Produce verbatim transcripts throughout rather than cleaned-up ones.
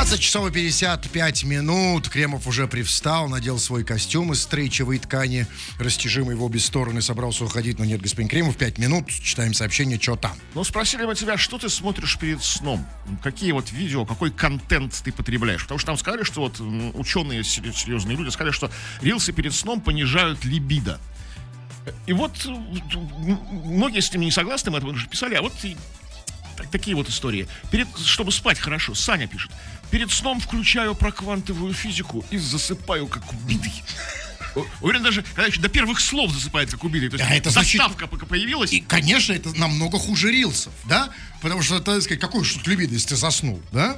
двадцать часов и пятьдесят пять минут. Кремов уже привстал, надел свой костюм из стрейчевой ткани, растяжимый в обе стороны, собрался уходить, но нет, господин Кремов, пять минут, читаем сообщение, что там. Ну, спросили мы тебя, что ты смотришь перед сном? Какие вот видео, какой контент ты потребляешь? Потому что там сказали, что вот ученые, серьезные люди сказали, что рилсы перед сном понижают либидо. И вот многие с ними не согласны, мы это уже писали, а вот и такие вот истории. Перед, чтобы спать хорошо, Саня пишет: перед сном включаю про квантовую физику и засыпаю как убитый. Уверен, даже когда еще до первых слов засыпает как убитый. То есть а это заставка значит... появилась. И, конечно, это намного хуже рилсов, да? Потому что, так сказать, какой уж тут либидо, если ты заснул, да?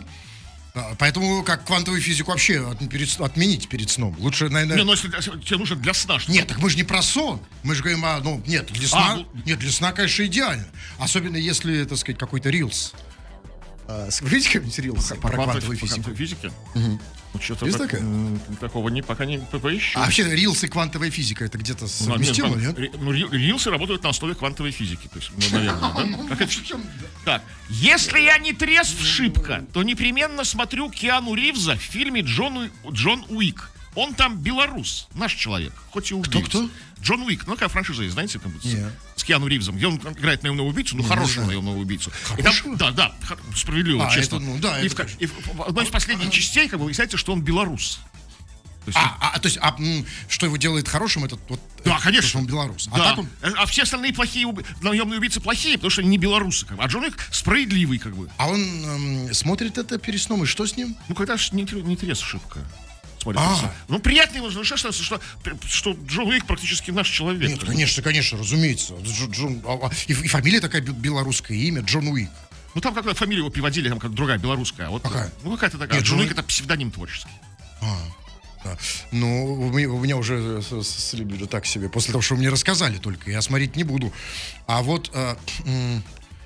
Поэтому как квантовую физику вообще от, перед, отменить перед сном. Лучше, наверное... Не, но если тебе нужно для сна, что... Нет, так мы же не про сон. Мы же говорим, а, ну, нет, для сна, а, ну... нет, для сна, конечно, идеально. Особенно если, так сказать, какой-то рилс. А, смотрите, какой-нибудь рилс по, про по квантовую физику. физике? Угу. Ну, что-то есть так, такая? Такого не, пока не поищу. А вообще рилс и квантовая физика это где-то совместимо, нет? нет? Ну, рилсы работают на основе квантовой физики. То есть, ну, наверное, да? Как это... Так, если я не трезв шибко, то непременно смотрю Киану Ривза в фильме Джон, Джон Уик. Он там белорус, наш человек, хоть и убийца. Кто-кто? Джон Уик, ну, такая франшиза есть, знаете, там, yeah. с, с Киану Ривзом, где он играет наемного убийцу, ну, Не, хорошего не наемного убийцу. И там, да, да, справедливо, а, честно. Это, ну, да, и, это, в, и в, в одной из последних частей, как бы, выясняется, что он белорус. То есть, а, а, то есть, а, м, что его делает хорошим, это вот... Да, это, конечно. что он белорус. Да. А, так он... а все остальные плохие, уб... наемные убийцы плохие, потому что они не белорусы. Как бы. А Джон Уик справедливый, как бы. А он эм, смотрит это перед сном, и что с ним? Ну, когда ж не, не трезв шибко. Смотрит, а. Ну, приятно ему, что, что, что, что Джон Уик практически наш человек. Нет, конечно, конечно, разумеется. Джон, а, и, и фамилия такая белорусское имя, Джон Уик. Ну, там какая фамилия его приводили, там как другая, белорусская. А вот, какая? Ну, какая-то такая. Нет, Джон Джон Уик — это псевдоним творческий. А. Да. Ну, у меня, у меня уже с, с либидо так себе. После того, что вы мне рассказали только, я смотреть не буду. А вот, э, э,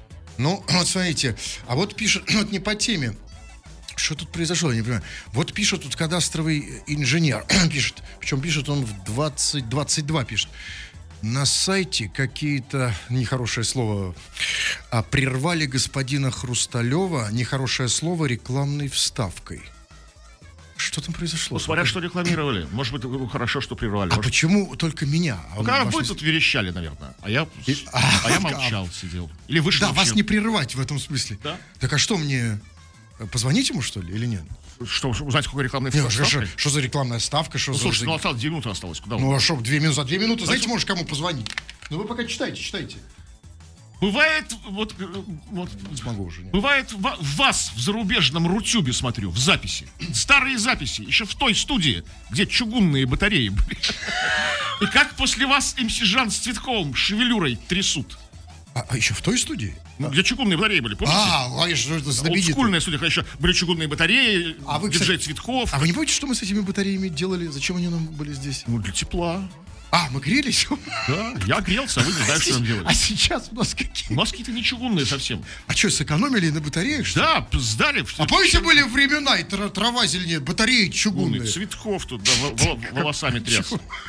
ну, вот смотрите, а вот пишет, вот не по теме. Что тут произошло, я не понимаю. Вот пишет тут кадастровый инженер. Пишет, причем пишет он в двадцать двадцать два пишет. На сайте какие-то, нехорошее слово, а, прервали господина Хрусталева, нехорошее слово, рекламной вставкой. Что там произошло? Ну, смотря что рекламировали. Может быть, хорошо, что прервали. А Может... почему только меня? А ну, когда ваш... вы тут верещали, наверное. А я, И... а, а я молчал, сидел. Или вышел. Да, вообще. вас не прерывать в этом смысле. Да? Так а что мне? Позвонить ему, что ли, или нет? Что, узнать, какой рекламный Нет, ставка? что, что за рекламная ставка? Что ну, за... слушайте, ну осталось две минуты осталось. Куда ну вы? а что, две минуты? За две минуты, Значит... знаете, можешь кому позвонить? Ну вы пока читайте, читайте. Бывает, вот, вот не смогу уже. Нет. Бывает в, вас в зарубежном Рутюбе, смотрю, в записи. Старые записи, еще в той студии, где чугунные батареи были. И как после вас эм си Жан с Цветковым шевелюрой трясут. А, а еще в той студии? Ну, где чугунные батареи были, помните? А, конечно, это знаменитый. Олдскульная студия, когда еще были чугунные батареи, а вы, диджей кстати, Цветков. А вы не помните, что мы с этими батареями делали? Зачем они нам были здесь? Ну, для тепла. А, мы грелись? Да, я грелся, а вы не знаете, что нам делали. А сейчас у нас какие? У нас какие-то не чугунные совсем. А что, сэкономили на батареях, что ли? Да, сдали. А помните, были времена, и трава зеленее, батареи чугунные? Цветков тут, да, волосами тряс.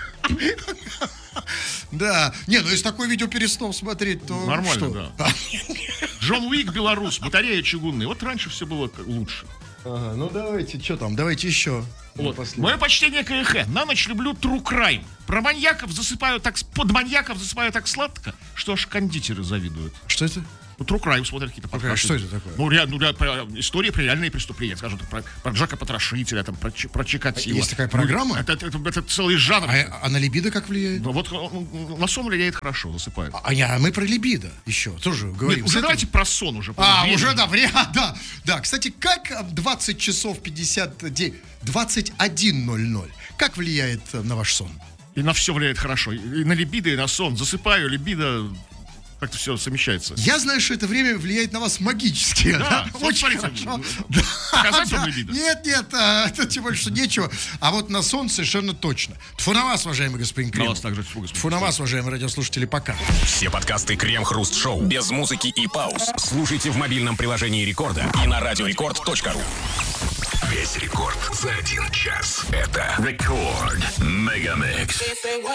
Да, не, ну если такое видео перед сном смотреть, то нормально, что? Да. Джон Уик, белорус, батарея чугунная. Вот раньше все было лучше. Ага, ну давайте, что там, давайте еще. Вот. Мое почтение к ЭХ. На ночь люблю True Crime. Про маньяков засыпаю так, под маньяков засыпаю так сладко, что аж кондитеры завидуют. Что это? Ну, True Crime смотрят какие-то подкасты. А что это такое? Ну, ре, ну ре, про, истории про реальные преступления. Скажем, про, про Джека Потрошителя, там, про, про Чикатило. Есть такая программа? Ну, это, это, это, это целый жанр. А, а на либидо как влияет? Ну, вот на сон влияет хорошо, засыпает. А, а мы про либидо еще тоже говорим. Нет, уже давайте про сон уже. А, время. уже, да, время, да. Да, кстати, как двадцать часов пятьдесят девять, двадцать один ноль ноль, как влияет на ваш сон? И на все влияет хорошо. И на либидо, и на сон. Засыпаю, либидо... Как-то все совмещается. Я знаю, что это время влияет на вас магически. Да, да? вот Очень смотрите, хорошо. Да. Да, Показать да. вам либидо? Нет, нет, а, это тем более, что нечего. А вот на сон совершенно точно. Тьфу на вас, уважаемый господин Кремов. На вас также тьфу, господин. Тьфу на вас, уважаемые радиослушатели, пока. Все подкасты Крем-Хруст-Шоу без музыки и пауз слушайте в мобильном приложении Рекорда и на радиорекорд точка ру. Весь рекорд за один час. Это Рекорд Мегамикс.